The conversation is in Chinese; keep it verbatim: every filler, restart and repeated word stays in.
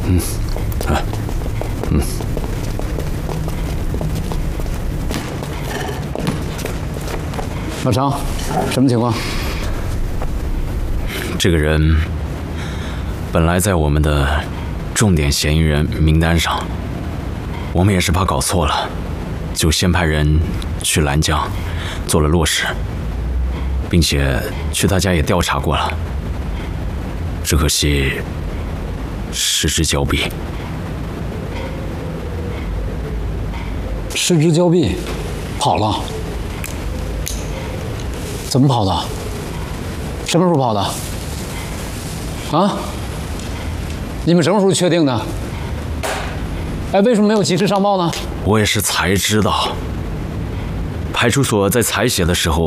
嗯，啊，嗯。老常，什么情况？ 这个人本来在我们的重点嫌疑人名单上，我们也是怕搞错了，就先派人去兰江做了落实，并且去他家也调查过了。只可惜失之交臂。 失之交臂，跑了。怎么跑的？什么时候跑的？啊？你们什么时候确定的？哎，为什么没有及时上报呢？ 我也是才知道，派出所在采血的时候